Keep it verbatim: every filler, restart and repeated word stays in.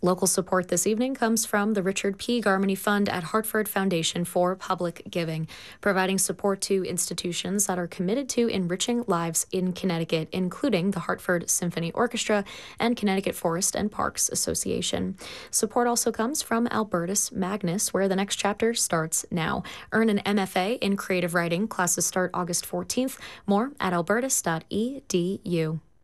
Local support this evening comes from the Richard P. Garmany Fund at Hartford Foundation for Public Giving, providing support to institutions that are committed to enriching lives in Connecticut, including the Hartford Symphony Orchestra and Connecticut Forest and Parks Association. Support also comes from Albertus Magnus, where the next chapter starts now. Earn an M F A in creative writing. Classes start August fourteenth. More at albertus dot e d u.